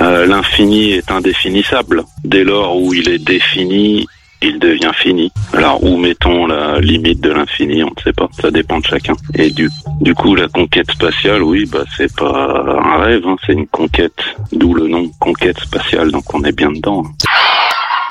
L'infini est indéfinissable. Dès lors où il est défini, il devient fini. Alors, où mettons la limite de l'infini, on ne sait pas. Ça dépend de chacun. Et du coup, la conquête spatiale, oui, c'est pas un rêve, hein, c'est une conquête. D'où le nom, conquête spatiale. Donc, on est bien dedans. Hein.